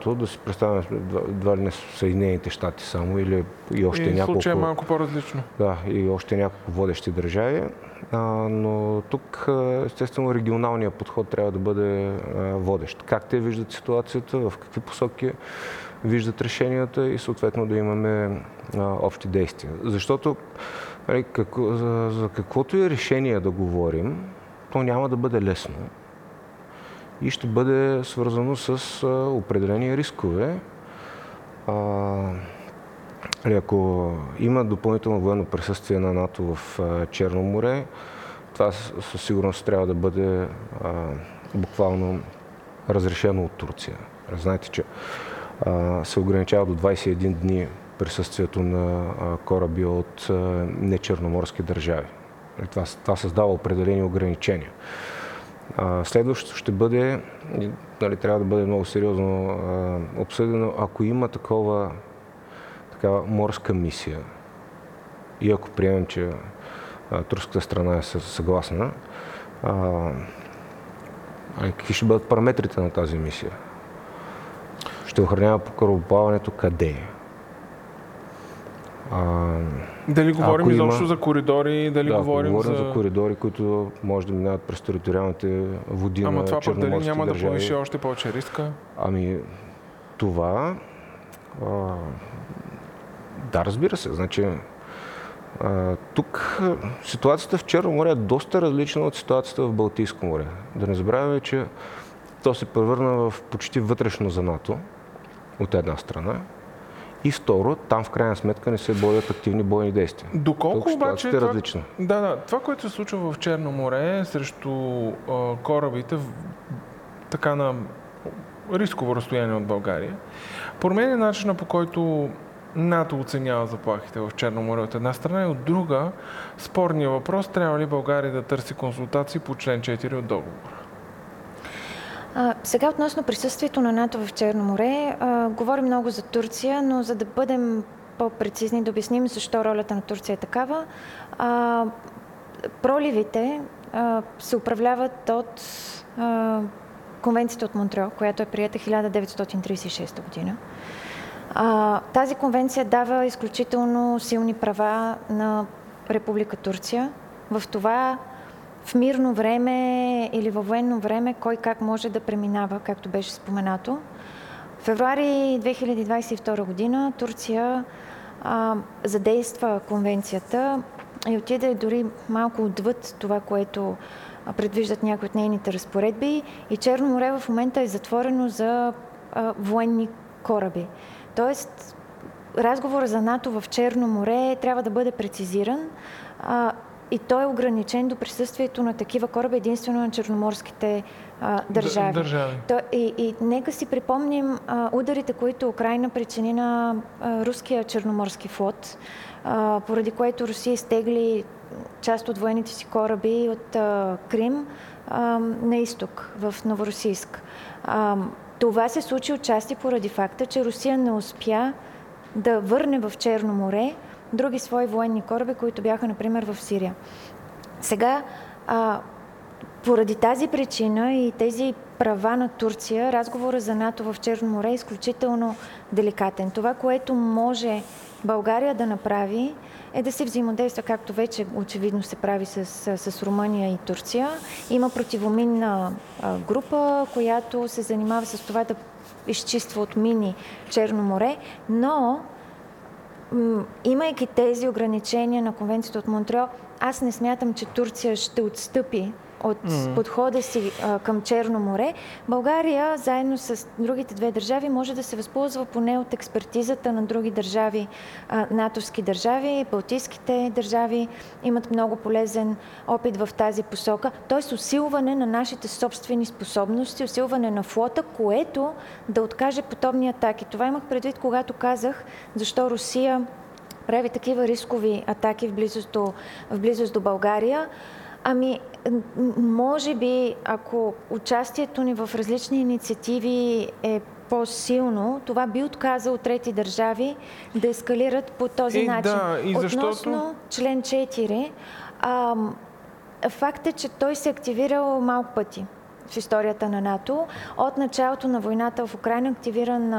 Да си представяме едва ли не Съединените щати само или и още няколко. Случай е малко по-различно. Да, и още няколко водещи държави. Но тук естествено регионалният подход трябва да бъде водещ. Как те виждат ситуацията, в какви посоки виждат решенията и съответно да имаме общи действия. Защото за каквото и решение да говорим, то няма да бъде лесно и ще бъде свързано с определени рискове. Ако има допълнително военно присъствие на НАТО в Черно море, това със сигурност трябва да бъде буквално разрешено от Турция. Знаете, че се ограничава до 21 дни присъствието на кораби от нечерноморски държави. Това създава определени ограничения. Следващото ще бъде, трябва да бъде много сериозно обсъдено, ако има такава морска мисия и ако приемем, че турската страна е съгласна, какви ще бъдат параметрите на тази мисия? Ще охранява по корабоплаването къде? Дали говорим изобщо за коридори, говорим за коридори, които може да минават през териториалните води на черноморските държави. Това дали няма да повиши още повече риска? Това... Да, разбира се. Значи, тук ситуацията в Черно море е доста различна от ситуацията в Балтийско море. Да не забравяме, че то се превърна в почти вътрешно за НАТО, от една страна. И второ, там в крайна сметка не се водят активни бойни действия. Доколко обаче е различна. Това, което се случва в Черно море срещу корабите така на рисково разстояние от България, променя начина, по който НАТО оценява заплахите в Черно море от една страна и от друга спорния въпрос, трябва ли България да търси консултации по член 4 от договора? Сега относно присъствието на НАТО в Черно море, говорим много за Турция, но за да бъдем по-прецизни, да обясним защо ролята на Турция е такава, проливите се управляват от Конвенцията от Монтреал, която е приета 1936 година. Тази конвенция дава изключително силни права на Република Турция в това в мирно време или във военно време кой как може да преминава, както беше споменато. В февруари 2022 година Турция задейства конвенцията и отиде дори малко отвъд това, което предвиждат някои от нейните разпоредби, и Черно море в момента е затворено за военни кораби. Тоест, разговорът за НАТО в Черно море трябва да бъде прецизиран и той е ограничен до присъствието на такива кораби единствено на черноморските държави. И нека си припомним ударите, които Украйна причини на руския черноморски флот, поради което Русия изтегли част от военните си кораби от Крим на изток, в Новоросийск. Това се случи отчасти поради факта, че Русия не успя да върне в Черно море други свои военни кораби, които бяха, например, в Сирия. Сега, поради тази причина и тези права на Турция, разговора за НАТО в Черно море е изключително деликатен. Това, което може България да направи, е да се взаимодейства, както вече очевидно се прави с Румъния и Турция. Има противоминна група, която се занимава с това да изчиства от мини Черно море, но имайки тези ограничения на Конвенцията от Монтреал, аз не смятам, че Турция ще отстъпи от подхода си към Черно море. България, заедно с другите две държави, може да се възползва поне от експертизата на други държави, натовски държави, балтийските държави имат много полезен опит в тази посока. Т.е. усилване на нашите собствени способности, усилване на флота, което да откаже подобни атаки. Това имах предвид, когато казах защо Русия прави такива рискови атаки в близост до България. Може би, ако участието ни в различни инициативи е по-силно, това би отказало трети държави да ескалират по този начин. Относно член 4, факт е, че той се активирал малко пъти в историята на НАТО. От началото на войната в Украйна активиран